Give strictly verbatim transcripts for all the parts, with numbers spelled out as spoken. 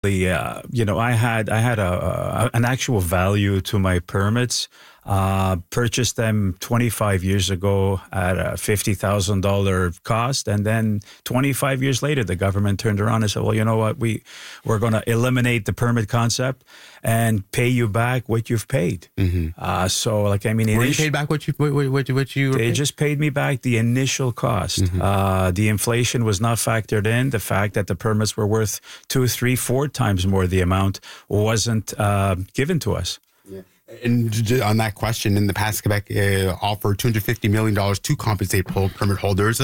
absolutely. Uh, you know, I had I had a, a an actual value to my permits. Uh, purchased them twenty-five years ago at a fifty thousand dollars cost. And then twenty-five years later, the government turned around and said, well, you know what, we, we're going to eliminate the permit concept and pay you back what you've paid. Mm-hmm. Uh, so, like, I mean... Were you paid back what you what, what, what you They paid? just paid me back the initial cost. Mm-hmm. Uh, the inflation was not factored in. The fact that the permits were worth two, three, four times more the amount wasn't uh, given to us. Yeah. And on that question, in the past, Quebec uh, offered two hundred fifty million dollars to compensate permit holders.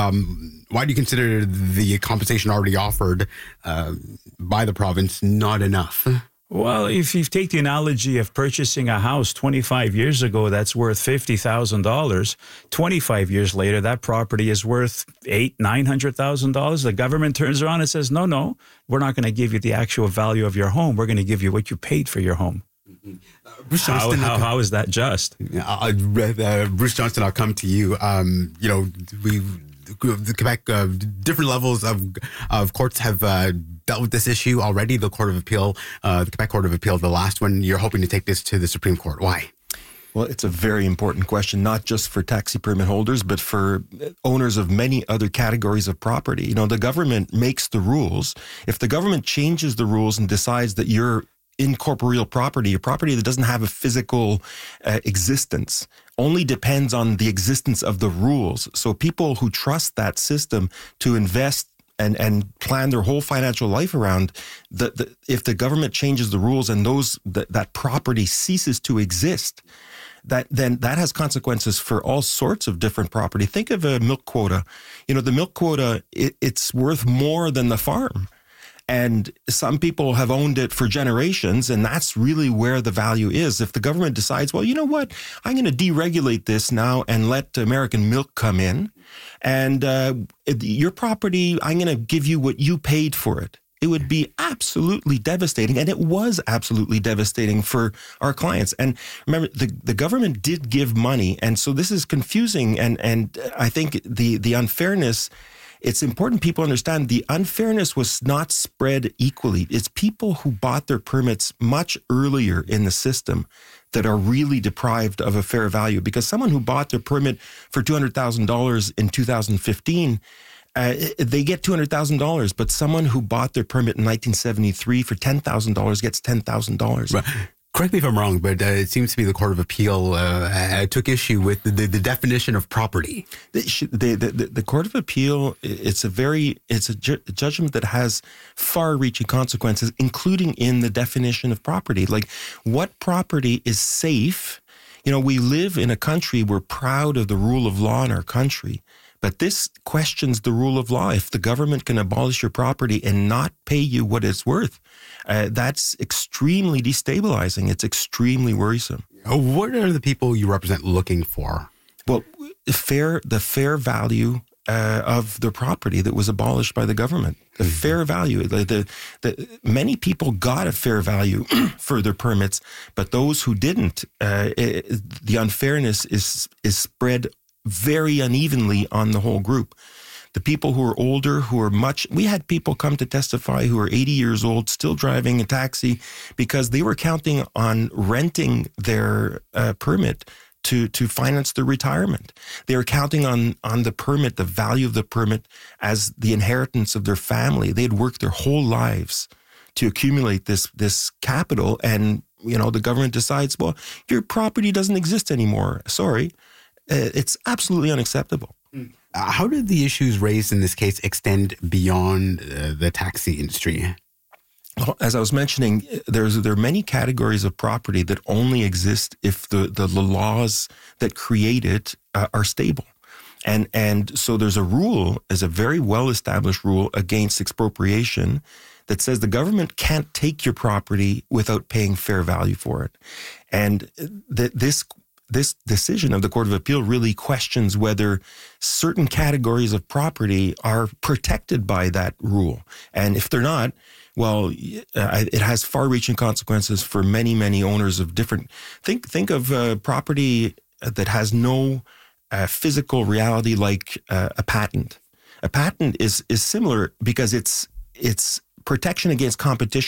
Um, why do you consider the compensation already offered uh, by the province not enough? Well, if you take the analogy of purchasing a house twenty-five years ago that's worth fifty thousand dollars, twenty-five years later, that property is worth eight, nine hundred thousand dollars. The government turns around and says, no, no, we're not going to give you the actual value of your home. We're going to give you what you paid for your home. Mm-hmm. Uh, Bruce Johnston, how, how, how is that just? Uh, uh, Bruce Johnston, I'll come to you. Um, you know, we the Quebec uh, different levels of of courts have uh, dealt with this issue already. The Court of Appeal, uh, the Quebec Court of Appeal, the last one. You're hoping to take this to the Supreme Court. Why? Well, it's a very important question, not just for taxi permit holders, but for owners of many other categories of property. You know, the government makes the rules. If the government changes the rules and decides that you're incorporeal property, a property that doesn't have a physical uh, existence, only depends on the existence of the rules. So people who trust that system to invest and, and plan their whole financial life around, the, the, if the government changes the rules and those the, that property ceases to exist, that then that has consequences for all sorts of different property. Think of a milk quota. You know, the milk quota, it, it's worth more than the farm. And some people have owned it for generations, and that's really where the value is. If the government decides, well, you know what, I'm going to deregulate this now and let American milk come in, and uh, your property, I'm going to give you what you paid for it. It would be absolutely devastating, and it was absolutely devastating for our clients. And remember, the, the government did give money, and so this is confusing, and, and I think the, the unfairness... It's important people understand the unfairness was not spread equally. It's people who bought their permits much earlier in the system that are really deprived of a fair value, because someone who bought their permit for two hundred thousand dollars in two thousand fifteen, uh, they get two hundred thousand dollars, but someone who bought their permit in nineteen seventy-three for ten thousand dollars gets ten thousand dollars. Right. Correct me if I'm wrong, but uh, it seems to be the Court of Appeal uh, uh, took issue with the, the, the definition of property. The, the, the, the Court of Appeal, it's a very, it's a ju- judgment that has far-reaching consequences, including in the definition of property. Like, what property is safe? You know, we live in a country, we're proud of the rule of law in our country. But this questions the rule of law. If the government can abolish your property and not pay you what it's worth, uh, that's extremely destabilizing. It's extremely worrisome. What are the people you represent looking for? Well, fair, the fair value uh, of the property that was abolished by the government. The mm-hmm. fair value. The, the, the, many people got a fair value for their permits, but those who didn't, uh, it, the unfairness is is spread very unevenly on the whole group. The people who are older, who are much, we had people come to testify who are eighty years old, still driving a taxi because they were counting on renting their uh, permit to, to finance their retirement. They were counting on, on the permit, the value of the permit as the inheritance of their family. They had worked their whole lives to accumulate this, this capital, and, you know, the government decides, well, your property doesn't exist anymore. Sorry. It's absolutely unacceptable. Uh, how did the issues raised in this case extend beyond uh, the taxi industry? Well, as I was mentioning, there's there are many categories of property that only exist if the, the, the laws that create it uh, are stable. And and so there's a rule, as a very well-established rule against expropriation that says the government can't take your property without paying fair value for it. And th- this This decision of the Court of Appeal really questions whether certain categories of property are protected by that rule. And if they're not, well, it has far-reaching consequences for many, many owners of different... Think think of uh, property that has no uh, physical reality like uh, a patent. A patent is is similar because it's it's protection against competition